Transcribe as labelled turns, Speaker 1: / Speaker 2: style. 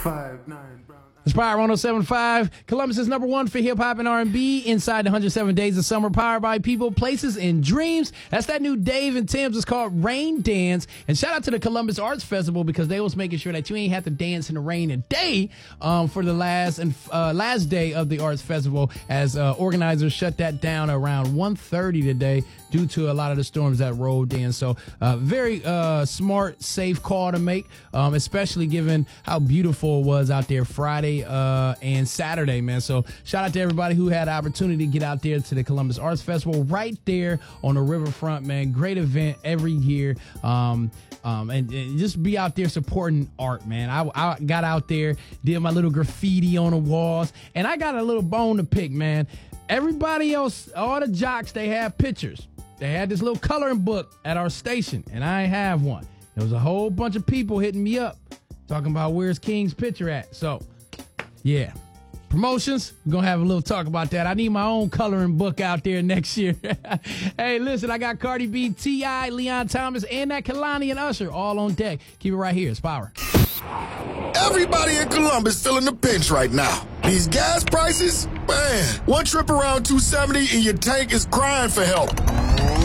Speaker 1: 5'9" Brown.
Speaker 2: Inspire 107.5, Columbus's number one for hip-hop and R&B, inside the 107 Days of Summer, powered by people, places, and dreams. That's that new Dave and Tim's. It's called Rain Dance. And shout out to the Columbus Arts Festival, because they was making sure that you ain't have to dance in the rain today for the last day of the Arts Festival, as organizers shut that down around 1:30 today due to a lot of the storms that rolled in. So very smart, safe call to make, especially given how beautiful it was out there Friday and Saturday, man. So shout out to everybody who had the opportunity to get out there to the Columbus Arts Festival right there on the riverfront, man. Great event every year. And just be out there supporting art, man. I got out there, did my little graffiti on the walls, and I got a little bone to pick, man. Everybody else, all the jocks, they have pictures. They had this little coloring book at our station, and I ain't have one. There was a whole bunch of people hitting me up talking about where's King's picture at. So, yeah. Promotions, we're going to have a little talk about that. I need my own coloring book out there next year. Hey, listen, I got Cardi B, T.I., Leon Thomas, and that Kalani and Usher all on deck. Keep it right here. It's Power.
Speaker 3: Everybody in Columbus feeling the pinch right now. These gas prices, man, one trip around 270 and your tank is crying for help.